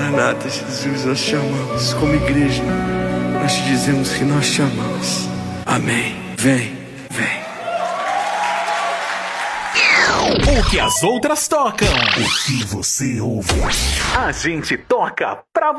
Maranata, Jesus, nós te amamos. Como igreja, nós te dizemos que nós te amamos. Amém. Vem, vem. O que as outras tocam. O que você ouve. A gente toca pra